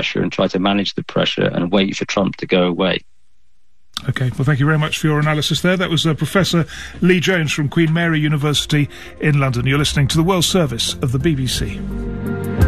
pressure and try to manage the pressure and wait for Trump to go away. OK, well, thank you very much for your analysis there. That was Professor Lee Jones from Queen Mary University in London. You're listening to the World Service of the BBC.